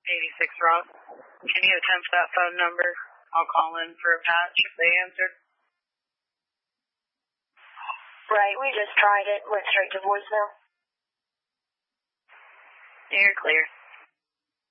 86 Rock. Can you attempt that phone number? I'll call in for a patch if they answer. Right, we just tried it. Went straight to voicemail. You're clear.